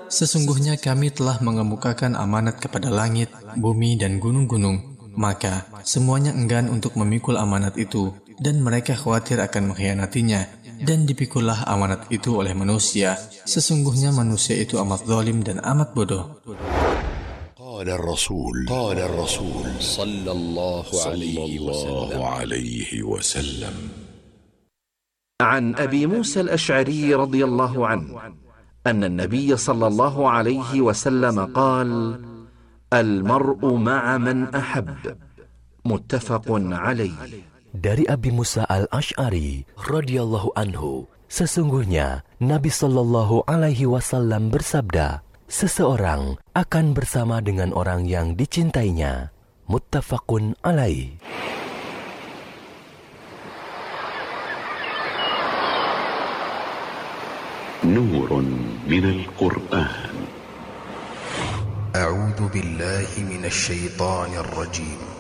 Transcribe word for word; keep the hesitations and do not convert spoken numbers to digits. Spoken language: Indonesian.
Sesungguhnya kami telah mengemukakan amanat kepada langit, bumi, dan gunung-gunung. Maka semuanya enggan untuk memikul amanat itu, dan mereka khawatir akan mengkhianatinya. Dan dipikullah amanat itu oleh manusia. Sesungguhnya manusia itu amat zalim dan amat bodoh. قال الرسول قال الرسول صلى الله عليه وسلم عن أبي موسى الأشعري رضي الله عنه أن النبي صلى الله عليه وسلم قال: المرء مع من أحب. متفق عليه. Dari Abi Musa al-Ash'ari radhiyallahu anhu, sesungguhnya Nabi sallallahu alaihi wasallam bersabda, seseorang akan bersama dengan orang yang dicintainya. Muttafaqun alaih. نور من القرآن. أعوذ بالله من الشيطان الرجيم.